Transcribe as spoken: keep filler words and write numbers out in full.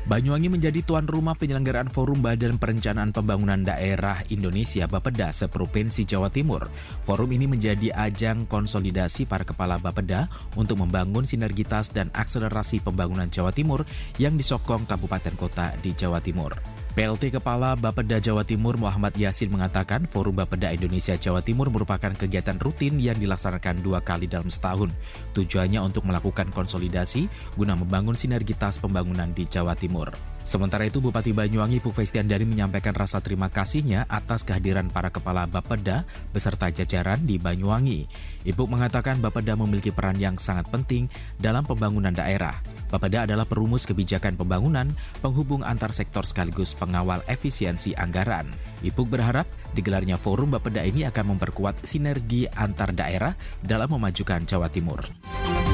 Banyuwangi menjadi tuan rumah penyelenggaraan Forum Badan Perencanaan Pembangunan Daerah Indonesia Bapeda seprovinsi Jawa Timur. Forum ini menjadi ajang konsolidasi para kepala Bapeda untuk membangun sinergitas dan akselerasi pembangunan Jawa Timur yang disokong kabupaten kota di Jawa Timur. P L T Kepala Bapeda Jawa Timur Muhammad Yasin mengatakan Forum Bapeda Indonesia Jawa Timur merupakan kegiatan rutin yang dilaksanakan dua kali dalam setahun. Tujuannya untuk melakukan konsolidasi guna membangun sinergitas pembangunan di Jawa Timur. Sementara itu, Bupati Banyuwangi Ipuk Festiandari menyampaikan rasa terima kasihnya atas kehadiran para kepala Bapeda beserta jajaran di Banyuwangi. Ipuk mengatakan Bapeda memiliki peran yang sangat penting dalam pembangunan daerah. Bapeda adalah perumus kebijakan pembangunan, penghubung antar sektor sekaligus pengawal efisiensi anggaran. Ipuk berharap digelarnya Forum Bapeda ini akan memperkuat sinergi antar daerah dalam memajukan Jawa Timur.